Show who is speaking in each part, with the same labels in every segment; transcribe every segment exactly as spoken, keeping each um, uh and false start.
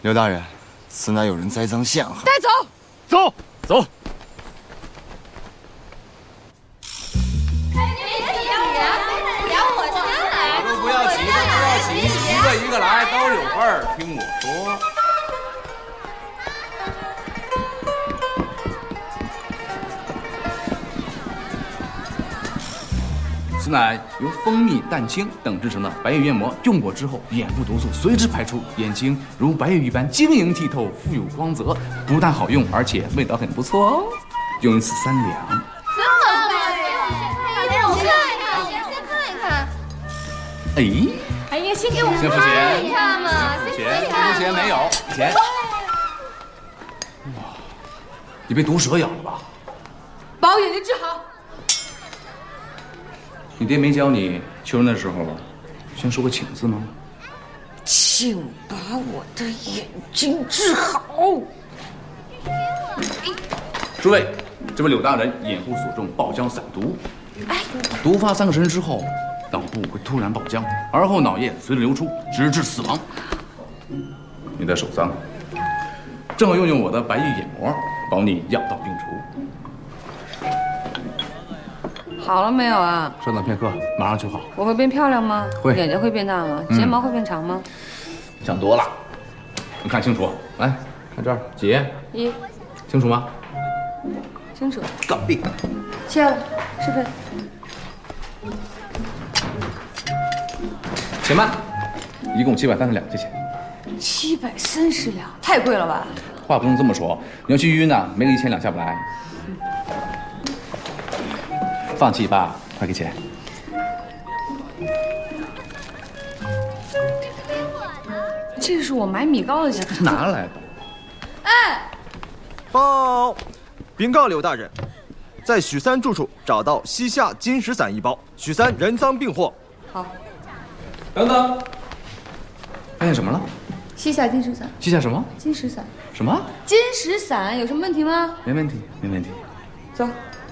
Speaker 1: 刘大人，此乃有人栽赃陷害。
Speaker 2: 带走，
Speaker 3: 走走。
Speaker 4: 都不要急，都不要急，一个一个来，都有份儿。听我说。 此乃由蜂蜜、蛋清等制成的白玉燕膜，用过之后，眼部毒素随之排出，眼睛如白玉一般晶莹剔透，富有光泽。不但好用，而且味道很不错哦。用一次三两。
Speaker 2: 真的吗？给我看一看，先看一看。
Speaker 4: 哎，
Speaker 2: 哎呀，先给我
Speaker 4: 先付钱
Speaker 2: 看一看嘛，
Speaker 4: 付钱，付钱没有钱。哇，你被毒蛇咬了吧？
Speaker 2: 把我眼睛治好。
Speaker 4: 你爹没教你求人的时候，先说个请字吗？
Speaker 2: 请把我的眼睛治好。
Speaker 4: 诸位，这位柳大人眼部所中爆浆散毒，毒发三个时辰之后，脑部会突然爆浆，而后脑液随着流出，直至死亡。你的手脏，正好用用我的白玉眼膜，保你药到病除。
Speaker 2: 好了没有啊？
Speaker 4: 稍等片刻，马上就好。
Speaker 2: 我会变漂亮吗？
Speaker 4: 会。
Speaker 2: 眼睛会变大吗？睫毛会变长吗？
Speaker 4: 想多了。你看清楚，来看这儿，几？
Speaker 2: 一。
Speaker 4: 清楚吗？
Speaker 2: 清楚。
Speaker 4: 搞定。
Speaker 2: 切了，是不是？
Speaker 4: 且慢，一共七百三十两，谢谢。
Speaker 2: 七百三十两，太贵了吧？
Speaker 4: 话不用这么说，你要去医院呢，没个一千两下不来。 放弃吧，快给钱！
Speaker 2: 这是我买米糕的钱。
Speaker 4: 拿来吧。
Speaker 2: 哎，
Speaker 5: 报！禀告柳大人，在许三住处找到西夏金石散一包，许三人赃并获。
Speaker 2: 好。
Speaker 4: 等等，发现什么了？
Speaker 2: 西夏金石散。
Speaker 4: 西夏什么？
Speaker 2: 金石散。
Speaker 4: 什么？
Speaker 2: 金石散有什么问题吗？
Speaker 4: 没问题，没问题。
Speaker 2: 走。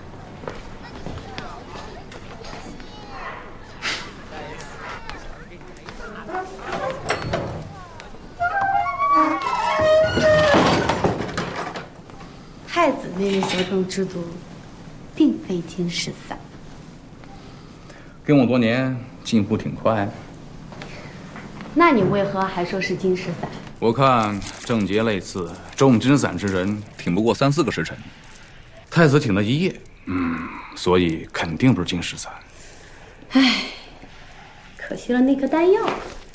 Speaker 6: 太子妹妹所中之毒，并非金石散。
Speaker 4: 跟我多年，进步挺快。
Speaker 6: 那你为何还说是金石散？
Speaker 4: 我看郑杰类似中金散之人，挺不过三四个时辰。太子挺了一夜，嗯，所以肯定不是金石散。
Speaker 6: 唉，可惜了那颗丹药。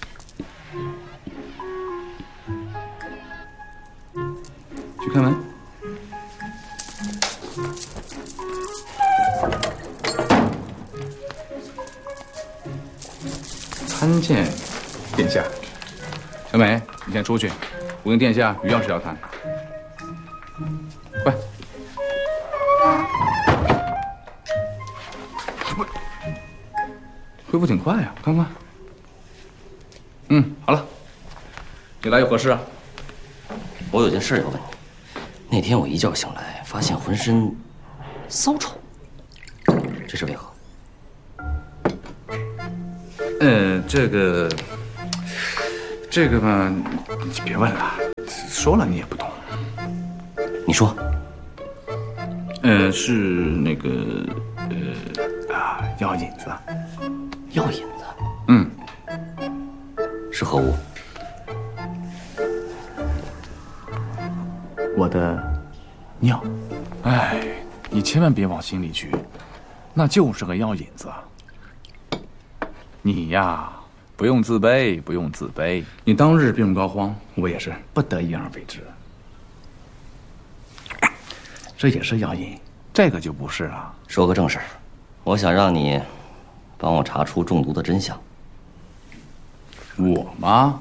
Speaker 4: 去开门。 参见殿下。小美，你先出去，我跟殿下有要事要谈。快！恢复挺快呀，看看。嗯，好了。你来有何事啊？
Speaker 7: 我有件事要问你。那天我一觉醒来，发现浑身骚臭，这是为何？
Speaker 4: 呃，这个，这个嘛，你别问了，说了你也不懂。
Speaker 7: 你说，
Speaker 4: 呃，是那个，呃，啊，药引子。
Speaker 7: 药引子？
Speaker 4: 嗯，
Speaker 7: 是何物？
Speaker 4: 我的尿。哎，你千万别往心里去，那就是个药引子。 你呀，不用自卑，不用自卑。你当日病入膏肓，我也是不得已而为之。这也是药引，这个就不是了。
Speaker 7: 说个正事儿，我想让你帮我查出中毒的真相。
Speaker 4: 我吗？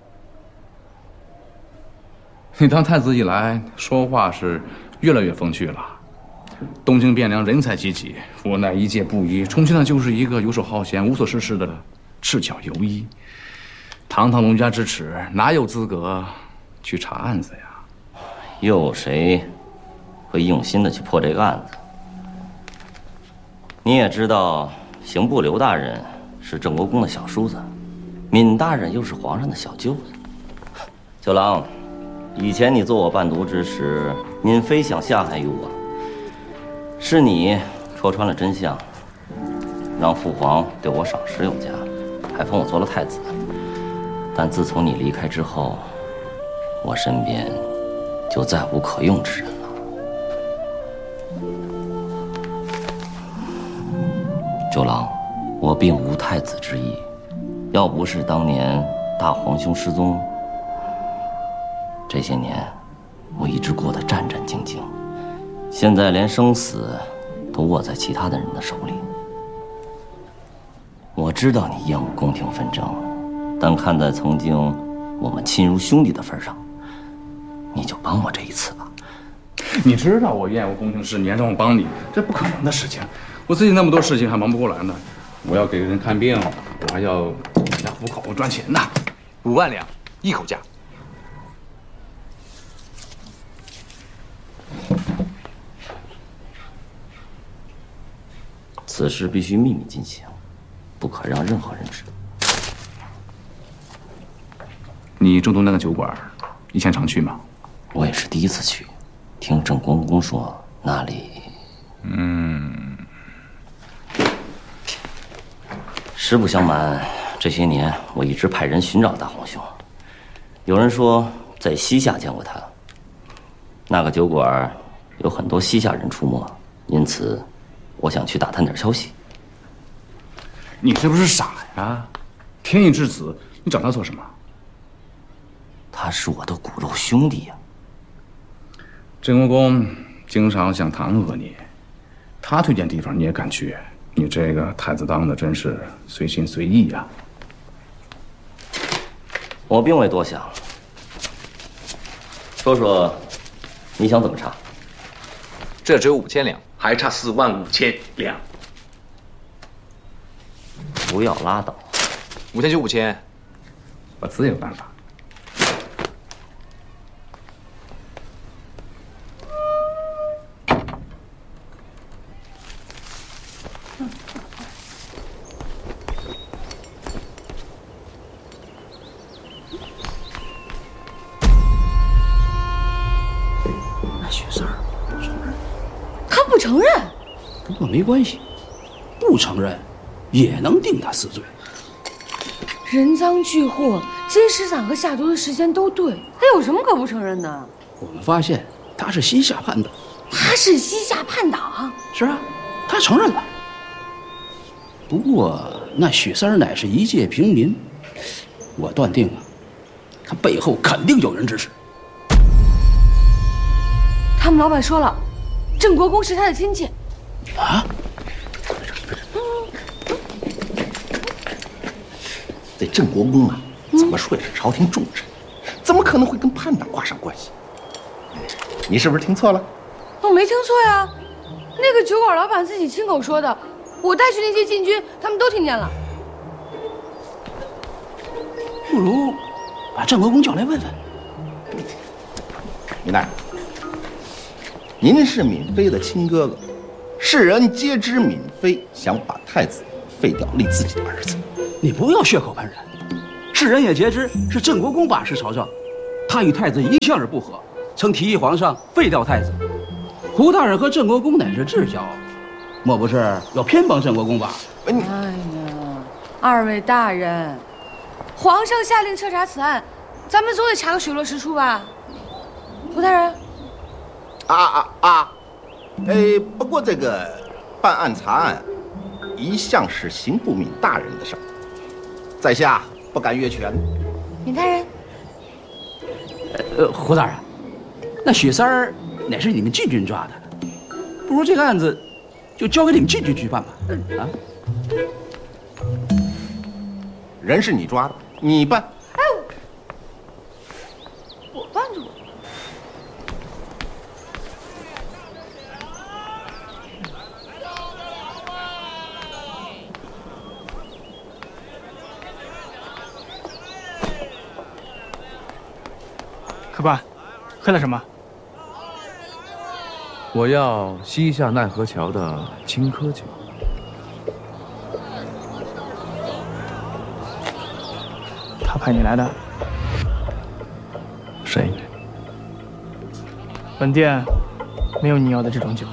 Speaker 4: 你当太子以来，说话是越来越风趣了。东京汴梁人才济济，我乃一介布衣，充其量就是一个游手好闲、无所事事的赤脚游医。堂堂农家之耻，哪有资格去查案子呀？
Speaker 7: 又有谁会用心的去破这个案子？你也知道，刑部刘大人是郑国公的小叔子，闵大人又是皇上的小舅子。九郎， 以前你做我伴读之时，闵妃想下害于我，是你戳穿了真相，让父皇对我赏识有加，还封我做了太子。但自从你离开之后，我身边就再无可用之人了。九郎，我并无太子之意，要不是当年大皇兄失踪，这些年我一直过得战战兢兢，现在连生死都握在其他的人的手里。我知道你厌恶宫廷纷争，但看在曾经我们亲如兄弟的份上，你就帮我这一次吧。
Speaker 4: 你知道我厌恶宫廷事，你还让我帮你，这不可能的事情。我自己那么多事情还忙不过来呢，我要给人看病，我还要养家糊口赚钱呢。
Speaker 3: 五万两，一口价。
Speaker 7: 此事必须秘密进行，不可让任何人知道。
Speaker 4: 你中途那个酒馆，以前常去吗？
Speaker 7: 我也是第一次去，听郑公公说那里……嗯，实不相瞒，这些年我一直派人寻找大皇兄。有人说在西夏见过他，那个酒馆有很多西夏人出没，因此我想去打探点消息。
Speaker 4: 你是不是傻呀？天意之子，你找他做什么？
Speaker 7: 他是我的骨肉兄弟呀。
Speaker 4: 郑国公经常想弹劾你，他推荐地方你也敢去，你这个太子当的真是随心随意呀。
Speaker 7: 我并未多想，说说你想怎么查？
Speaker 3: 这只有五千两，还差四万五千两。
Speaker 7: 不要拉倒，
Speaker 3: 五千就五千，
Speaker 4: 我自有办法。
Speaker 8: 那雪三儿不承认，
Speaker 6: 他不承认。
Speaker 8: 不过没关系，不承认也能定他死罪。
Speaker 6: 人赃俱获，金石散和下毒的时间都对，他有什么可不承认的？
Speaker 8: 我们发现他是西夏叛党。
Speaker 6: 他是西夏叛党？
Speaker 8: 是啊，他承认了。不过那许三儿乃是一介平民，我断定啊，他背后肯定有人支持。
Speaker 6: 他们老板说了，郑国公是他的亲戚。
Speaker 8: 啊？
Speaker 9: 这郑国公啊，怎么说也是朝廷重臣，怎么可能会跟叛党挂上关系？你是不是听错了？
Speaker 6: 我没听错呀，那个酒馆老板自己亲口说的，我带去那些禁军，他们都听见了。
Speaker 8: 不如把郑国公叫来问问。
Speaker 9: 李大人，您是闵妃的亲哥哥，世人皆知闵妃想把太子废掉，立自己的儿子。
Speaker 8: 你不要血口喷人，世人也皆知是郑国公把持朝政，他与太子一向是不和，曾提议皇上废掉太子。胡大人和郑国公乃是至交，莫不是要偏帮郑国公吧？
Speaker 6: 哎呀，二位大人，皇上下令彻查此案，咱们总得查个水落石出吧？胡大人，
Speaker 9: 啊啊啊！哎，不过这个办案查案一向是刑部闵大人的事儿，在下不敢越权。
Speaker 6: 闵大人，
Speaker 8: 呃，胡大人，那许三儿乃是你们禁军抓的，不如这个案子就交给你们禁军去办吧。啊，
Speaker 9: 人是你抓的，你办。
Speaker 6: 哎，我办的。
Speaker 10: 客官，喝了什么？
Speaker 11: 我要西夏奈何桥的青稞酒。
Speaker 10: 他派你来的？
Speaker 11: 谁？
Speaker 10: 本店没有你要的这种酒。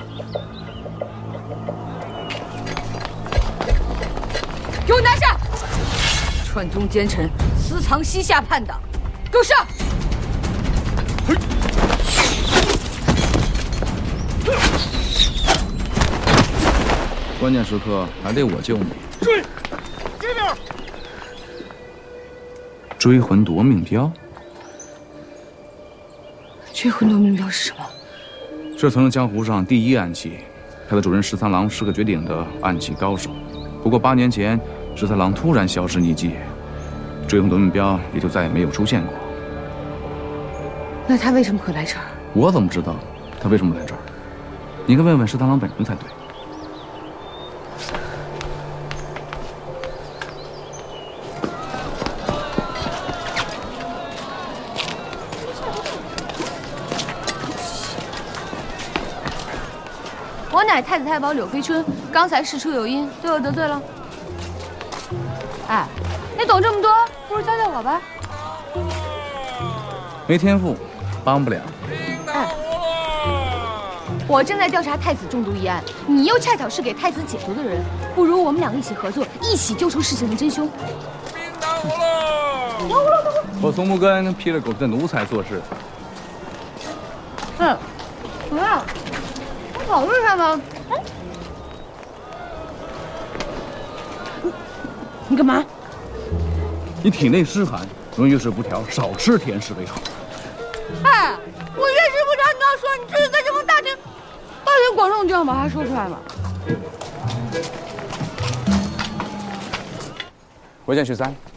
Speaker 6: 给我拿下！串通奸臣，私藏西夏叛党，给我上！
Speaker 4: 关键时刻还得我救你。
Speaker 12: 追，这边！
Speaker 4: 追魂夺命镖。
Speaker 6: 追魂夺命镖是什么？
Speaker 4: 这曾是江湖上第一暗器，它的主人十三郎是个绝顶的暗器高手。不过八年前，十三郎突然消失匿迹，追魂夺命镖也就再也没有出现过。
Speaker 6: 那他为什么会来这儿？
Speaker 4: 我怎么知道他为什么来这儿？你应该问问十三郎本人才对。
Speaker 6: 我乃太子太保柳飞春，刚才事出有因，对我得罪了。哎，你懂这么多，不如教教我吧。
Speaker 4: 没天赋，帮不了。
Speaker 6: 哎，我正在调查太子中毒一案，你又恰巧是给太子解毒的人，不如我们两个一起合作，一起揪出事情的真凶。
Speaker 4: 我从不跟披着狗皮的奴才做事。
Speaker 6: 嗯，怎么样？考虑一下吗？嗯，你干嘛？
Speaker 4: 你体内湿寒，容易月事不调，少吃甜食为好。
Speaker 6: 哎，我月事不调，你要说你至于在这帮大庭大庭广众的地方把它说出来吗？
Speaker 4: 我见许三。